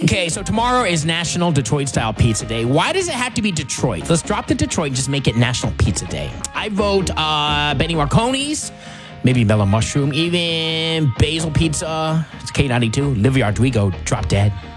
Okay, so tomorrow is National Detroit Style Pizza Day. Why does it have to be Detroit? Let's drop the Detroit and just make it National Pizza Day. I vote Benny Marconi's, maybe Mellow Mushroom, even Basil Pizza. It's K92. Live Rodrigo, Drop Dead.